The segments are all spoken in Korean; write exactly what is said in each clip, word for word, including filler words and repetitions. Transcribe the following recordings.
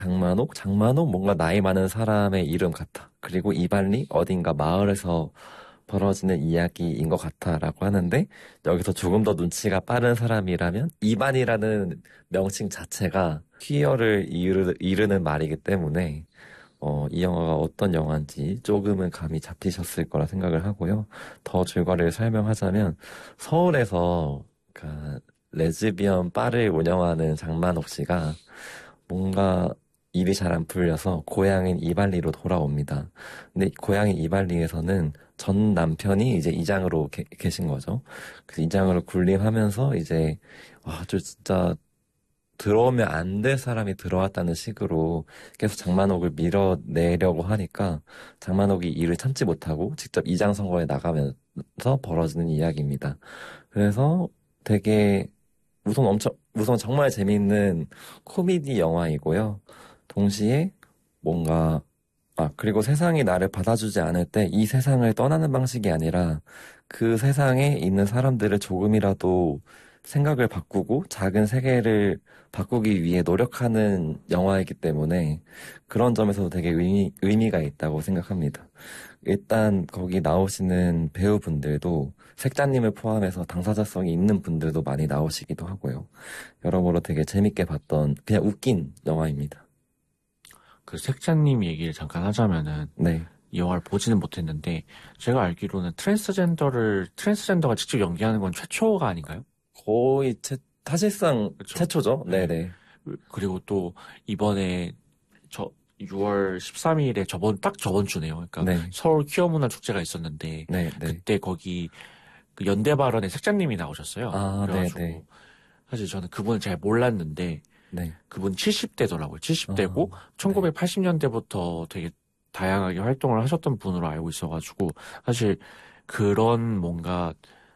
장만옥? 장만옥 뭔가 나이 많은 사람의 이름 같아. 그리고 이발리 어딘가 마을에서 벌어지는 이야기인 것 같아라고 하는데 여기서 조금 더 눈치가 빠른 사람이라면 이반이라는 명칭 자체가 퀴어를 이르, 이르는 말이기 때문에 어, 이 영화가 어떤 영화인지 조금은 감이 잡히셨을 거라 생각을 하고요. 더 줄거리를 설명하자면 서울에서 그 레즈비언 바를 운영하는 장만옥 씨가 뭔가 일이 잘 안 풀려서 고향인 이발리로 돌아옵니다. 근데 고향인 이발리에서는 전 남편이 이제 이장으로 게- 계신 거죠. 그래서 이장으로 군림하면서 이제 와, 저 진짜 들어오면 안 될 사람이 들어왔다는 식으로 계속 장만옥을 밀어내려고 하니까 장만옥이 이를 참지 못하고 직접 이장 선거에 나가면서 벌어지는 이야기입니다. 그래서 되게 우선 엄청 우선 정말 재미있는 코미디 영화이고요. 동시에 뭔가 아 그리고 세상이 나를 받아주지 않을 때 이 세상을 떠나는 방식이 아니라 그 세상에 있는 사람들을 조금이라도 생각을 바꾸고 작은 세계를 바꾸기 위해 노력하는 영화이기 때문에 그런 점에서도 되게 의미, 의미가 있다고 생각합니다. 일단 거기 나오시는 배우분들도 색자님을 포함해서 당사자성이 있는 분들도 많이 나오시기도 하고요. 여러모로 되게 재밌게 봤던 그냥 웃긴 영화입니다. 그 색자님 얘기를 잠깐 하자면은 네, 이 영화를 보지는 못했는데 제가 알기로는 트랜스젠더를 트랜스젠더가 직접 연기하는 건 최초가 아닌가요? 거의 최, 사실상 그렇죠. 최초죠. 네. 네네. 그리고 또 이번에 저 유월 십삼 일에 저번 딱 저번 주네요. 그러니까 네, 서울 퀴어 문화 축제가 있었는데 네, 네. 그때 거기 그 연대 발언에 색장님이 나오셨어요. 아, 네네. 그래가지고 사실 저는 그분을 잘 몰랐는데 네. 그분 칠십 대더라고요. 칠십 대고 어, 네. 천구백팔십 년대부터 되게 다양하게 활동을 하셨던 분으로 알고 있어가지고 사실 그런 뭔가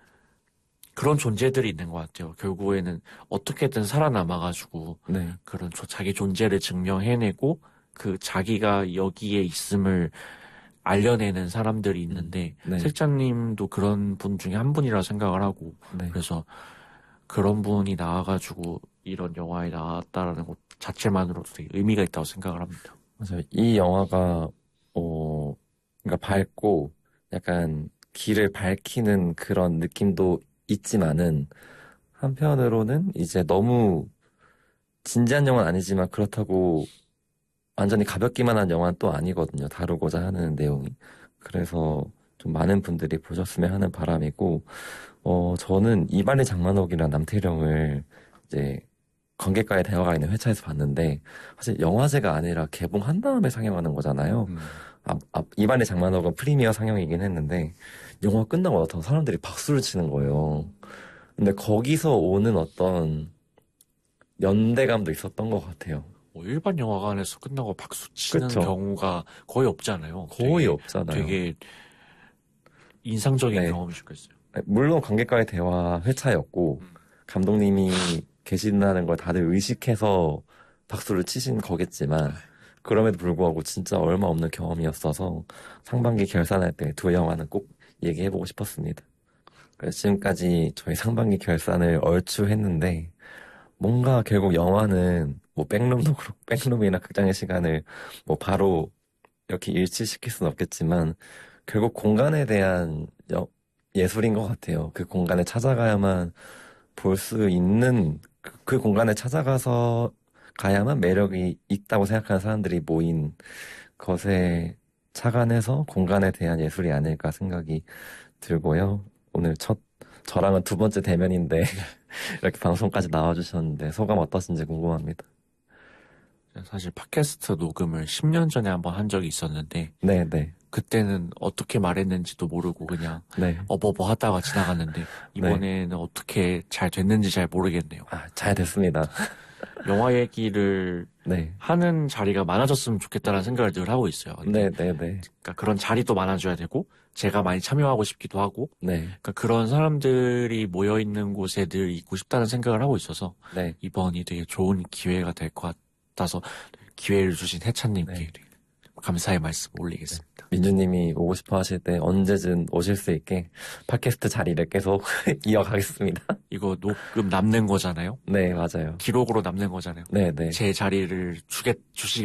그런 존재들이 있는 것 같아요. 결국에는 어떻게든 살아남아가지고 네. 그런 조- 자기 존재를 증명해내고 그 자기가 여기에 있음을 알려내는 사람들이 음, 있는데 네. 색자님도 그런 분 중에 한 분이라 생각을 하고 네. 그래서 그런 분이 나와가지고 이런 영화에 나왔다라는 것 자체만으로도 되게 의미가 있다고 생각을 합니다. 맞아요. 이 영화가, 어, 그러니까 밝고 약간 길을 밝히는 그런 느낌도 있지만은 한편으로는 이제 너무 진지한 영화는 아니지만 그렇다고 완전히 가볍기만 한 영화는 또 아니거든요. 다루고자 하는 내용이. 그래서 좀 많은 분들이 보셨으면 하는 바람이고, 어, 저는 이발리 장만옥이랑 남태령을 이제 관객과의 대화가 있는 회차에서 봤는데, 사실 영화제가 아니라 개봉한 다음에 상영하는 거잖아요. 음, 아, 아, 이발리 장만옥은 프리미어 상영이긴 했는데, 영화 끝나고 나서 사람들이 박수를 치는 거예요. 근데 거기서 오는 어떤 연대감도 있었던 것 같아요. 뭐 일반 영화관에서 끝나고 박수 치는 그쵸? 경우가 거의 없잖아요. 거의 되게 없잖아요. 되게 인상적인 네. 경험이셨겠어요. 물론 관객과의 대화 회차였고, 음. 감독님이 계신다는 걸 다들 의식해서 박수를 치신 거겠지만, 그럼에도 불구하고 진짜 얼마 없는 경험이었어서 상반기 결산할 때 두 영화는 꼭 얘기해보고 싶었습니다. 그래서 지금까지 저희 상반기 결산을 얼추 했는데, 뭔가 결국 영화는 뭐 백룸도 그렇고, 백룸이나 극장의 시간을 뭐 바로 이렇게 일치시킬 수는 없겠지만, 결국 공간에 대한 여- 예술인 것 같아요. 그 공간에 찾아가야만 볼 수 있는, 그, 그 공간에 찾아가서 가야만 매력이 있다고 생각하는 사람들이 모인 것에 착안해서 공간에 대한 예술이 아닐까 생각이 들고요. 오늘 첫, 저랑은 두 번째 대면인데, 이렇게 방송까지 나와주셨는데, 소감 어떠신지 궁금합니다. 사실 팟캐스트 녹음을 십 년 전에 한번 한 적이 있었는데 네네, 그때는 어떻게 말했는지도 모르고 그냥 네, 어버버 하다가 지나갔는데 네. 이번에는 어떻게 잘 됐는지 잘 모르겠네요. 아, 잘 됐습니다. 영화 얘기를 네, 하는 자리가 많아졌으면 좋겠다는 생각을 늘 하고 있어요. 근데 네네네, 그러니까 그런 자리도 많아져야 되고 제가 많이 참여하고 싶기도 하고 네, 그러니까 그런 사람들이 모여 있는 곳에 늘 있고 싶다는 생각을 하고 있어서 네, 이번이 되게 좋은 기회가 될 것 같아서 기회를 주신 해찬님께 네. 되게 감사의 말씀 네. 올리겠습니다. 민주님이 오고 싶어 하실 때 언제든 오실 수 있게 팟캐스트 자리를 계속 이어가겠습니다. 이거 녹음 남는 거잖아요. 네, 맞아요. 기록으로 남는 거잖아요. 네, 네. 제 자리를 주겠, 주시